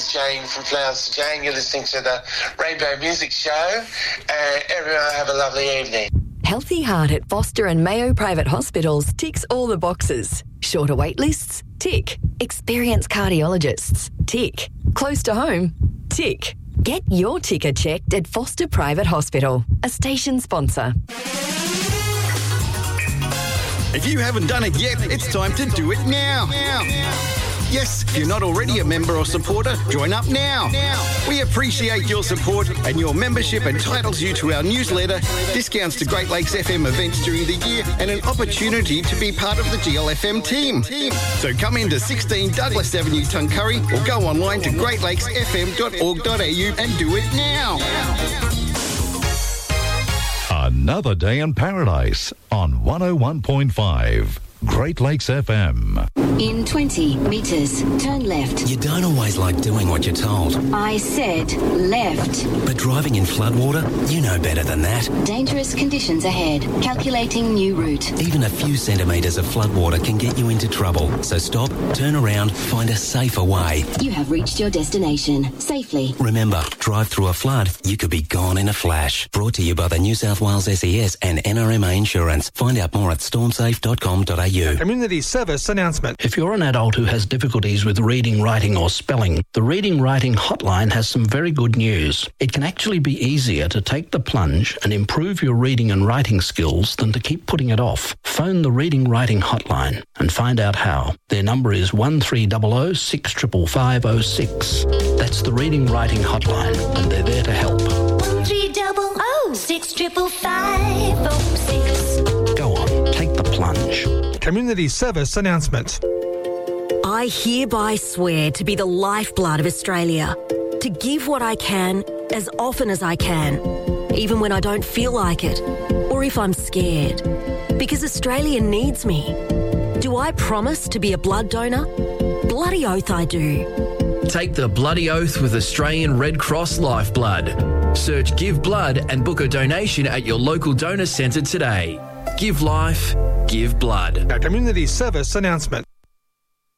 Jane from Flowers to Jane. You're listening to the Rainbow Music Show. Everyone have a lovely evening. Healthy Heart at Foster and Mayo Private Hospitals ticks all the boxes. Shorter wait lists? Tick. Experienced cardiologists? Tick. Close to home? Tick. Get your ticker checked at Foster Private Hospital, a station sponsor. If you haven't done it yet, it's time to do it now. Yes, if you're not already a member or supporter, join up now. We appreciate your support, and your membership entitles you to our newsletter, discounts to Great Lakes FM events during the year, and an opportunity to be part of the GLFM team. So come into 16 Douglas Avenue, Tuncurry, or go online to greatlakesfm.org.au and do it now. Another day in paradise on 101.5 Great Lakes FM. In 20 metres, turn left. You don't always like doing what you're told. I said left. But driving in floodwater, you know better than that. Dangerous conditions ahead. Calculating new route. Even a few centimetres of floodwater can get you into trouble. So stop, turn around, find a safer way. You have reached your destination safely. Remember, drive through a flood, you could be gone in a flash. Brought to you by the New South Wales SES and NRMA Insurance. Find out more at stormsafe.com.au. Community service announcement. If you're an adult who has difficulties with reading, writing or spelling, the Reading Writing Hotline has some very good news. It can actually be easier to take the plunge and improve your reading and writing skills than to keep putting it off. Phone the Reading Writing Hotline and find out how. Their number is 1300 65506. That's the Reading Writing Hotline, and they're there to help. 1300 65506. Go on, take the plunge. Community service announcement. I hereby swear to be the lifeblood of Australia, to give what I can as often as I can, even when I don't feel like it, or if I'm scared, because Australia needs me. Do I promise to be a blood donor? Bloody oath I do. Take the bloody oath with Australian Red Cross Lifeblood. Search Give Blood and book a donation at your local donor centre today. Give life, give blood. A community service announcement.